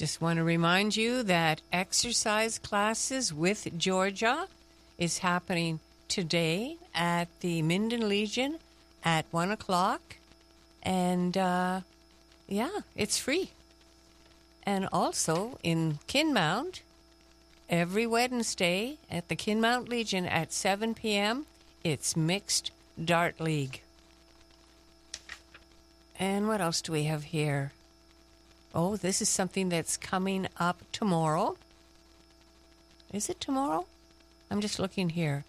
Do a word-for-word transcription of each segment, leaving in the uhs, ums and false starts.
Just want to remind you that exercise classes with Georgia is happening today at the Minden Legion at one o'clock. And, uh, yeah, it's free. And also in Kinmount, every Wednesday at the Kinmount Legion at seven p.m., it's Mixed Dart League. And what else do we have here? Oh, this is something that's coming up tomorrow. Is it tomorrow? I'm just looking here.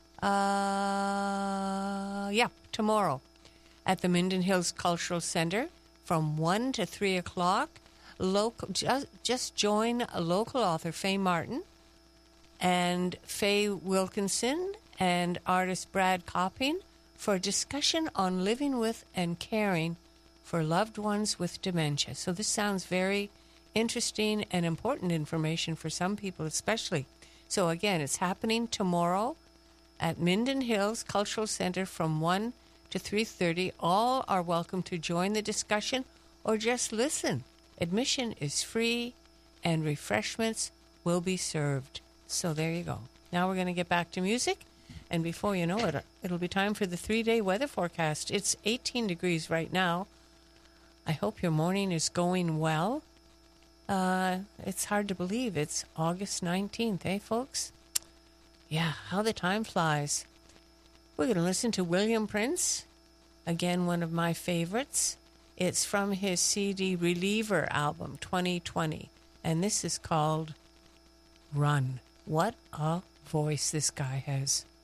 Uh, yeah, tomorrow at the Minden Hills Cultural Center from one to three o'clock. Local, just, just join a local author, Faye Martin, and Faye Wilkinson and artist Brad Copping for a discussion on living with and caring for loved ones with dementia. So this sounds very interesting and important information for some people especially. So again, it's happening tomorrow at Minden Hills Cultural Center from one to three thirty. All are welcome to join the discussion or just listen. Admission is free and refreshments will be served. So there you go. Now we're going to get back to music. And before you know it, it'll be time for the three-day weather forecast. It's eighteen degrees right now. I hope your morning is going well. Uh, it's hard to believe it's August nineteenth, eh, folks? Yeah, how the time flies. We're going to listen to William Prince, again, one of my favorites. It's from his C D Reliever album, twenty twenty, and this is called Run. What a voice this guy has.